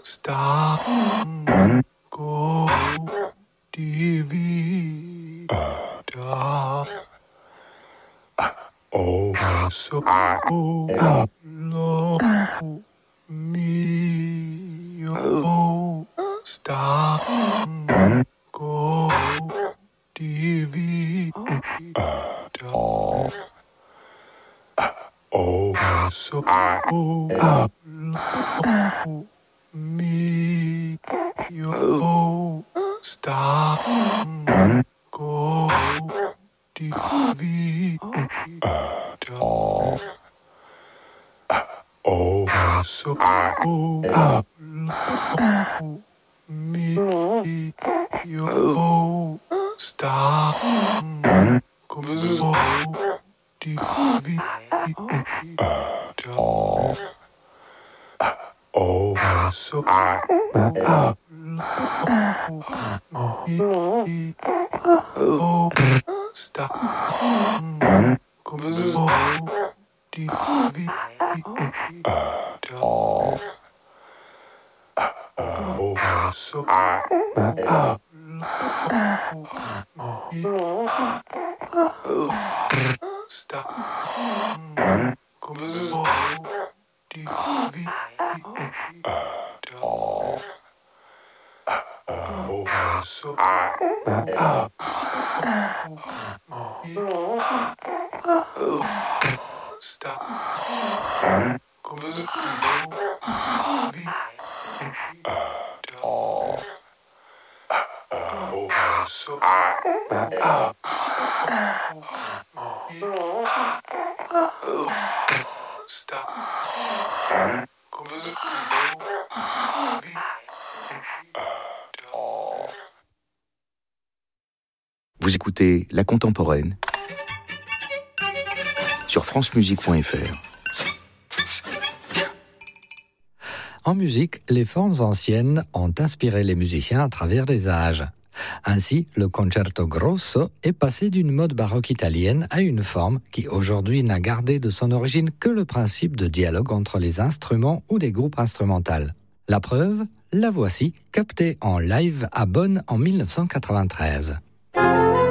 Go TV da oh so low me oh star go TV da oh so low me yo star go TV oh so low me yo star go TV oh so oh stop TV oh so stop TV so stop Vous écoutez La Contemporaine sur francemusique.fr. En musique, les formes anciennes ont inspiré les musiciens à travers les âges. Ainsi, le concerto grosso est passé d'une mode baroque italienne à une forme qui aujourd'hui n'a gardé de son origine que le principe de dialogue entre les instruments ou des groupes instrumentaux. La preuve, la voici, captée en live à Bonn en 1993.